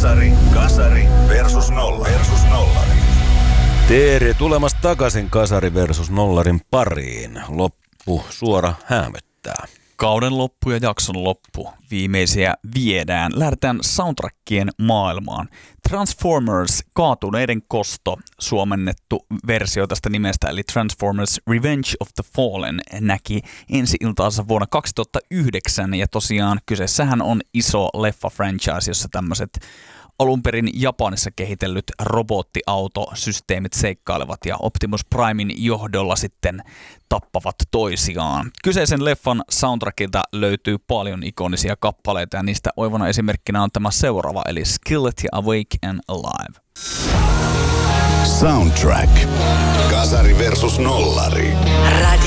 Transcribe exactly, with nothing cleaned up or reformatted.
Kasari, kasari versus nolla versus nollari. Teeri tulemasta takaisin Kasari versus nollarin pariin. Loppu suora häämöttää. Kauden loppu ja jakson loppu. Viimeisiä viedään. Lähdetään soundtrackien maailmaan. Transformers kaatuneiden kosto, suomennettu versio tästä nimestä, eli Transformers Revenge of the Fallen, näki ensi-iltaansa vuonna kaksituhattayhdeksän. Ja tosiaan kyseessähän on iso leffa-franchise, jossa tämmöiset alun perin Japanissa kehitellyt robottiautosysteemit seikkailevat ja Optimus Primein johdolla sitten tappavat toisiaan. Kyseisen leffan soundtrackilta löytyy paljon ikonisia kappaleita ja niistä oivana esimerkkinä on tämä seuraava, eli Skillet ja Awake and Alive. Soundtrack. Kasari versus nollari.